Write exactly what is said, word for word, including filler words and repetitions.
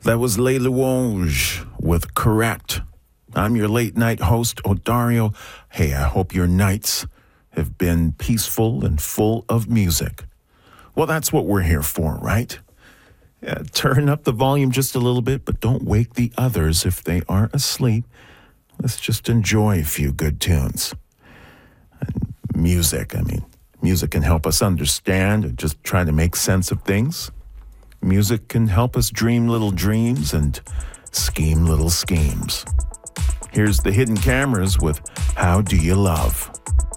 That was Les Louanges with Correct. I'm your late night host, Odario. Hey, I hope your nights have been peaceful and full of music. Well, that's what we're here for, right? Yeah, turn up the volume just a little bit, but don't wake the others if they aren't asleep. Let's just enjoy a few good tunes. And music, I mean, music can help us understand and just try to make sense of things. Music can help us dream little dreams and scheme little schemes. Here's the Hidden Cameras with How Do You Love?